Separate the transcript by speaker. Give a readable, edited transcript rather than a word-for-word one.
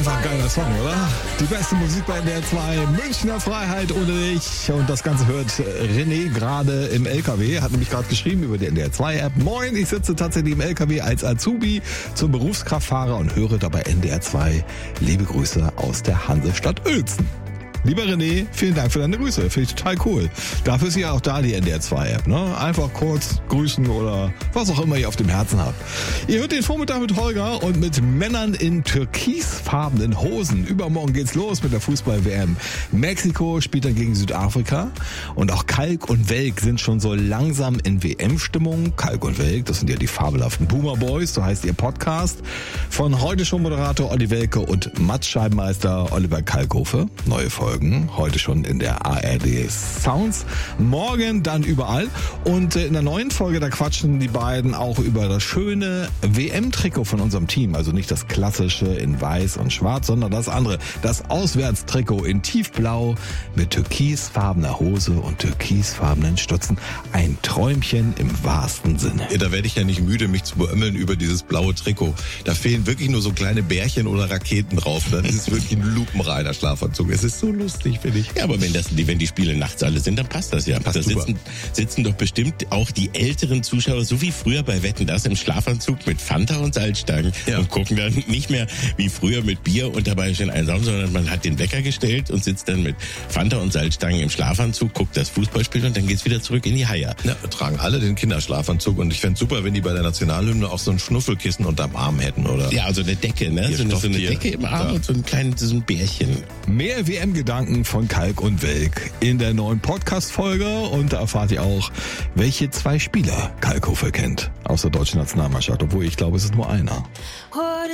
Speaker 1: Einfach ein geiler Song, oder? Die beste Musik bei NDR 2, Münchner Freiheit ohne dich. Und das Ganze hört René gerade im LKW, hat nämlich gerade geschrieben über die NDR 2 App. Moin, ich sitze tatsächlich im LKW als Azubi zum Berufskraftfahrer und höre dabei NDR 2. Liebe Grüße aus der Hansestadt Uelzen. Lieber René, vielen Dank für deine Grüße. Finde ich total cool. Dafür ist ja auch da die NDR 2 App, ne? Einfach kurz grüßen oder was auch immer ihr auf dem Herzen habt. Ihr hört den Vormittag mit Holger und mit Männern in türkisfarbenen Hosen. Übermorgen geht's los mit der Fußball-WM. Mexiko spielt dann gegen Südafrika und auch Kalk und Welk sind schon so langsam in WM-Stimmung. Kalk und Welk, das sind ja die fabelhaften Boomer Boys, so heißt ihr Podcast. Von heute schon Moderator Olli Welke und Matschscheibenmeister Oliver Kalkofe. Neue Folge. Heute schon in der ARD Sounds. Morgen dann überall. Und in der neuen Folge, da quatschen die beiden auch über das schöne WM-Trikot von unserem Team. Also nicht das klassische in weiß und schwarz, sondern das andere. Das Auswärtstrikot in tiefblau mit türkisfarbener Hose und türkisfarbenen Stutzen. Ein Träumchen im wahrsten Sinne.
Speaker 2: Ja, da werde ich ja nicht müde, mich zu beömmeln über dieses blaue Trikot. Da fehlen wirklich nur so kleine Bärchen oder Raketen drauf. Dann ist es wirklich ein lupenreiner Schlafanzug. Es ist so lustig, finde ich.
Speaker 3: Ja, aber wenn die Spiele nachts alle sind, dann passt das ja. Da sitzen doch bestimmt auch die älteren Zuschauer, so wie früher bei Wetten, das im Schlafanzug mit Fanta und Salzstangen und gucken dann nicht mehr wie früher mit Bier und dabei schön einsaufen, sondern man hat den Wecker gestellt und sitzt dann mit Fanta und Salzstangen im Schlafanzug, guckt das Fußballspiel und dann geht's wieder zurück in die Haie.
Speaker 2: Ja, tragen alle den Kinderschlafanzug und ich fände es super, wenn die bei der Nationalhymne auch so ein Schnuffelkissen unterm Arm hätten, oder?
Speaker 3: Ja, also eine Decke, ne? So eine Decke im Arm und so ein Bärchen.
Speaker 1: Mehr WM-Gedanken von Kalk und Welk in der neuen Podcast-Folge und da erfahrt ihr auch, welche 2 Spieler Kalkofe kennt aus der deutschen Nationalmannschaft, obwohl ich glaube, es ist nur einer.